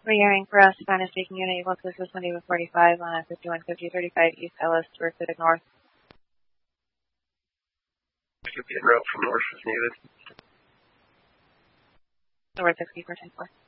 Rehearing for us, Spanish speaking unit, equal to System 45 on 515035 East Ellis, Pacific North. Could be en route from north if needed. Over 60 for 10-4.